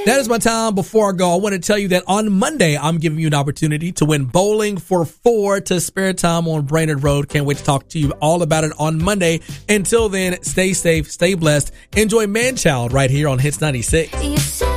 That is my time. Before I go, I want to tell you that on Monday, I'm giving you an opportunity to win bowling for 4 to Spare Time on Brainerd Road. Can't wait to talk to you all about it on Monday. Until then, stay safe, stay blessed. Enjoy Man Child right here on Hits 96.